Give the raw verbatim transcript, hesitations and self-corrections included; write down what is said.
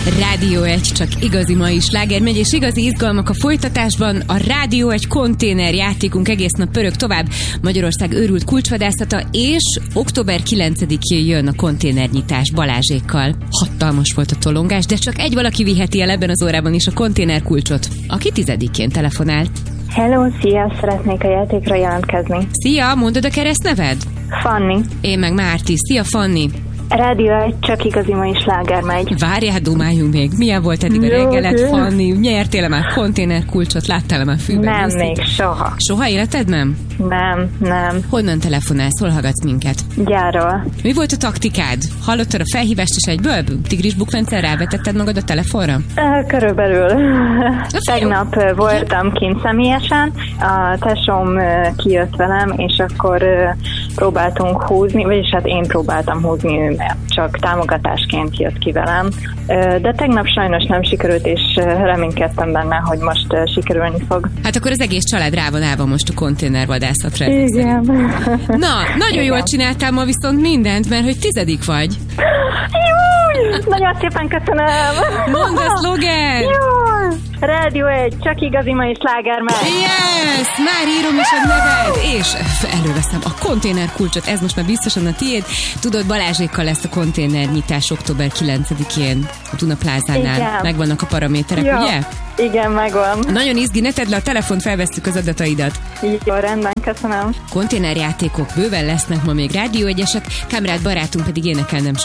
Rádió egy, csak igazi mai sláger megy, és igazi izgalmak a folytatásban. A Rádió egy konténer játékunk egész nap pörög tovább. Magyarország őrült kulcsvadászata, és október kilencedikén jön a konténernyitás Balázsékkal. Hatalmas volt a tolongás, de csak egy valaki viheti el ebben az órában is a konténerkulcsot, aki tizedikén telefonált. Hello, szia! Szeretnék a játékra jelentkezni. Szia, mondod a keresztneved? Fanni. Én meg Márti. Szia, Fanni! Rádió egy, csak igazi mai sláger megy. Várjál, dumáljunk még. Milyen volt eddig a reggelet, Fanni? Nyertél-e már konténerkulcsot? Láttál-e már fűben? Nem, Nézték? még soha. Soha életed nem? Nem, nem. Honnan telefonálsz? Hol hallgatsz minket? Gyárról. Mi volt a taktikád? Hallottad a felhívást is egyből? Tigris bukfenccel rávetetted magad a telefonra? Körülbelül. Tegnap voltam kint személyesen, a tesóm kijött velem, és akkor próbáltunk húzni, vagyis hát én próbáltam húzni, ő csak támogatásként jött ki velem. De tegnap sajnos nem sikerült, és reménykedtem benne, hogy most sikerülni fog. Hát akkor az egész család rá van állva most a konténervadászatra. Igen. Na, nagyon Igen. jól csináltál ma viszont mindent, mert hogy tizedik vagy. Júj! Nagyon szépen köszönöm! Mondd a szlogen! Júj! Rádió egy, csak igazi mai sláger megy. Yes! Már írom is a neved, és előveszem a konténerkulcsot, ez most már biztosan a tiéd. Tudod, Balázsékkal lesz a konténernyitás október kilencedikén a Duna Plázánál. Igen. Megvannak a paraméterek, ja. ugye? Igen, megvan. Nagyon izgi, ne tedd le a telefont, felvesszük az adataidat. Jó, rendben, köszönöm. Konténerjátékok bőven lesznek ma még rádióegyesek, Kamrád barátunk pedig énekel nem